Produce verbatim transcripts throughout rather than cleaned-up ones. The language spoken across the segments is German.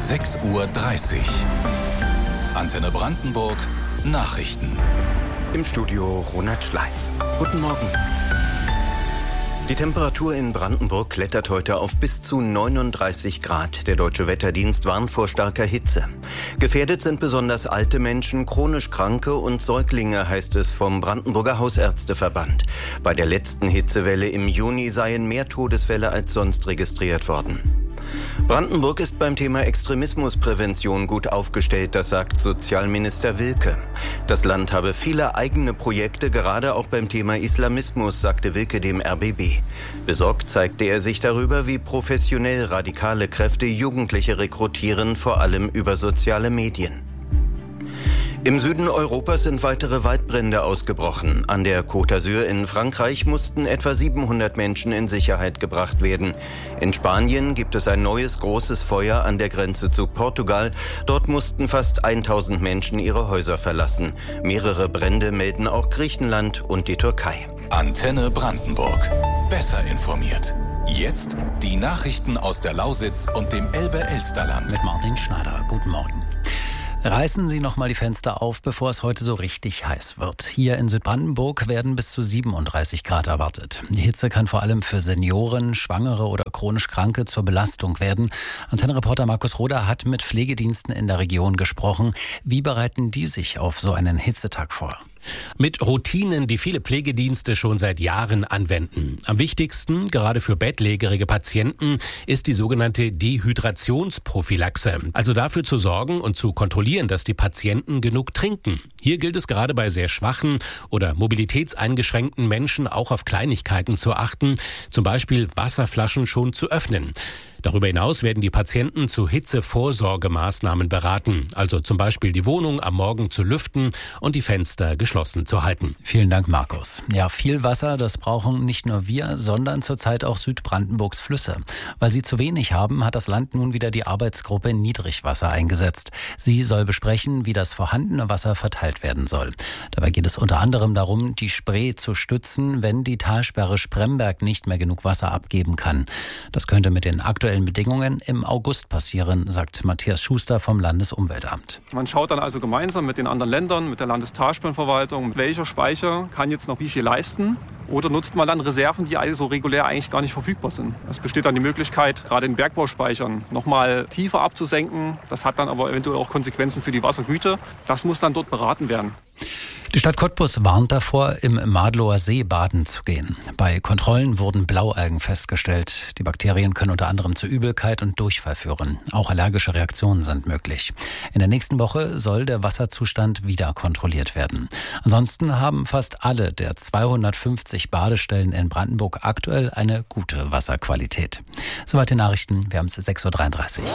sechs Uhr dreißig. Antenne Brandenburg Nachrichten. Im Studio Ronald Schleif. Guten Morgen. Die Temperatur in Brandenburg klettert heute auf bis zu neununddreißig Grad. Der Deutsche Wetterdienst warnt vor starker Hitze. Gefährdet sind besonders alte Menschen, chronisch Kranke und Säuglinge, heißt es vom Brandenburger Hausärzteverband. Bei der letzten Hitzewelle im Juni seien mehr Todesfälle als sonst registriert worden. Brandenburg ist beim Thema Extremismusprävention gut aufgestellt, das sagt Sozialminister Wilke. Das Land habe viele eigene Projekte, gerade auch beim Thema Islamismus, sagte Wilke dem R B B. Besorgt zeigte er sich darüber, wie professionell radikale Kräfte Jugendliche rekrutieren, vor allem über soziale Medien. Im Süden Europas sind weitere Waldbrände ausgebrochen. An der Côte d'Azur in Frankreich mussten etwa siebenhundert Menschen in Sicherheit gebracht werden. In Spanien gibt es ein neues großes Feuer an der Grenze zu Portugal. Dort mussten fast tausend Menschen ihre Häuser verlassen. Mehrere Brände melden auch Griechenland und die Türkei. Antenne Brandenburg. Besser informiert. Jetzt die Nachrichten aus der Lausitz und dem Elbe-Elsterland. Mit Martin Schneider. Guten Morgen. Reißen Sie noch mal die Fenster auf, bevor es heute so richtig heiß wird. Hier in Südbrandenburg werden bis zu siebenunddreißig Grad erwartet. Die Hitze kann vor allem für Senioren, Schwangere oder chronisch Kranke zur Belastung werden. Antennenreporter Markus Roder hat mit Pflegediensten in der Region gesprochen. Wie bereiten die sich auf so einen Hitzetag vor? Mit Routinen, die viele Pflegedienste schon seit Jahren anwenden. Am wichtigsten, gerade für bettlägerige Patienten, ist die sogenannte Dehydrationsprophylaxe. Also dafür zu sorgen und zu kontrollieren, dass die Patienten genug trinken. Hier gilt es gerade bei sehr schwachen oder mobilitätseingeschränkten Menschen auch auf Kleinigkeiten zu achten, zum Beispiel Wasserflaschen schon zu öffnen. Darüber hinaus werden die Patienten zu Hitzevorsorgemaßnahmen beraten, also zum Beispiel die Wohnung am Morgen zu lüften und die Fenster geschlossen zu halten. Vielen Dank, Markus. Ja, viel Wasser, das brauchen nicht nur wir, sondern zurzeit auch Südbrandenburgs Flüsse. Weil sie zu wenig haben, hat das Land nun wieder die Arbeitsgruppe Niedrigwasser eingesetzt. Sie soll besprechen, wie das vorhandene Wasser verteilt werden soll. Dabei geht es unter anderem darum, die Spree zu stützen, wenn die Talsperre Spremberg nicht mehr genug Wasser abgeben kann. Das könnte mit den aktuellen Bedingungen im August passieren, sagt Matthias Schuster vom Landesumweltamt. Man schaut dann also gemeinsam mit den anderen Ländern, mit der Landestalsperrenverwaltung, welcher Speicher kann jetzt noch wie viel leisten. Oder nutzt man dann Reserven, die also regulär eigentlich gar nicht verfügbar sind. Es besteht dann die Möglichkeit, gerade in Bergbauspeichern noch mal tiefer abzusenken. Das hat dann aber eventuell auch Konsequenzen für die Wassergüte. Das muss dann dort beraten werden. Die Stadt Cottbus warnt davor, im Madlower See baden zu gehen. Bei Kontrollen wurden Blaualgen festgestellt. Die Bakterien können unter anderem zu Übelkeit und Durchfall führen. Auch allergische Reaktionen sind möglich. In der nächsten Woche soll der Wasserzustand wieder kontrolliert werden. Ansonsten haben fast alle der zweihundertfünfzig Badestellen in Brandenburg aktuell eine gute Wasserqualität. Soweit die Nachrichten. Wir haben es sechs Uhr dreiunddreißig.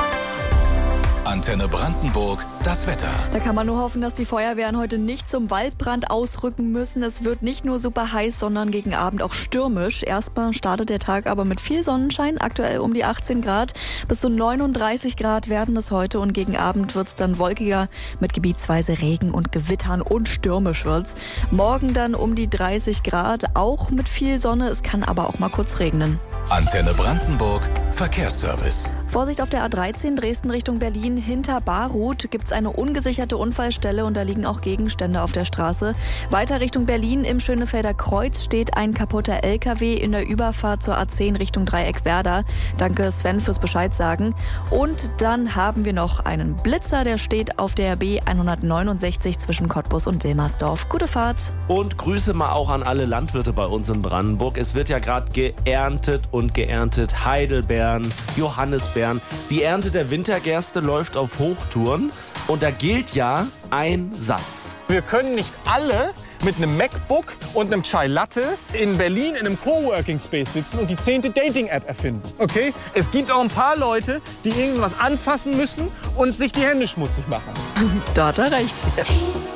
Antenne Brandenburg, das Wetter. Da kann man nur hoffen, dass die Feuerwehren heute nicht zum Waldbrand ausrücken müssen. Es wird nicht nur super heiß, sondern gegen Abend auch stürmisch. Erstmal startet der Tag aber mit viel Sonnenschein, aktuell um die achtzehn Grad. Bis zu neununddreißig Grad werden es heute und gegen Abend wird es dann wolkiger mit gebietsweise Regen und Gewittern und stürmisch wird's. Morgen dann um die dreißig Grad, auch mit viel Sonne. Es kann aber auch mal kurz regnen. Antenne Brandenburg, Verkehrsservice. Vorsicht auf der A dreizehn Dresden Richtung Berlin. Hinter Barruth gibt es eine ungesicherte Unfallstelle und da liegen auch Gegenstände auf der Straße. Weiter Richtung Berlin im Schönefelder Kreuz steht ein kaputter L K W in der Überfahrt zur A zehn Richtung Dreieck Werder. Danke Sven fürs Bescheid sagen. Und dann haben wir noch einen Blitzer, der steht auf der B hundertneunundsechzig zwischen Cottbus und Wilmersdorf. Gute Fahrt. Und Grüße mal auch an alle Landwirte bei uns in Brandenburg. Es wird ja gerade geerntet und geerntet. Heidelbeeren, Johannisbeeren. Die Ernte der Wintergerste läuft auf Hochtouren und da gilt ja ein Satz. Wir können nicht alle mit einem MacBook und einem Chai Latte in Berlin in einem Coworking Space sitzen und die zehnte Dating-App erfinden. Okay? Es gibt auch ein paar Leute, die irgendwas anfassen müssen und sich die Hände schmutzig machen. Da hat er recht.